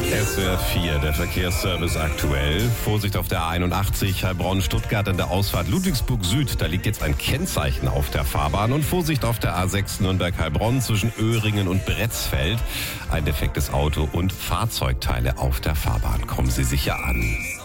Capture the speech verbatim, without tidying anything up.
S W R vier, der Verkehrsservice aktuell. Vorsicht auf der A einundachtzig, Heilbronn-Stuttgart an der Ausfahrt Ludwigsburg Süd. Da liegt jetzt ein Kennzeichen auf der Fahrbahn. Und Vorsicht auf der A sechs Nürnberg-Heilbronn zwischen Öhringen und Bretzfeld. Ein defektes Auto und Fahrzeugteile auf der Fahrbahn. Kommen Sie sicher an.